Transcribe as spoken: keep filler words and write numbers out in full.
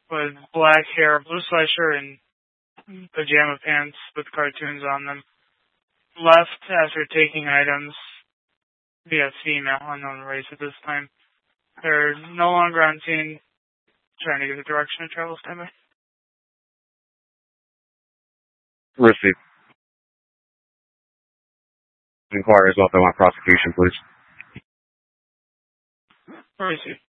with black hair, blue sweatshirt, and pajama pants with cartoons on them. Left after taking items via female, unknown race at this time. They're no longer on scene. Trying to get the direction of travel, standby. Receive. Inquiries off on my prosecution, please. Receive.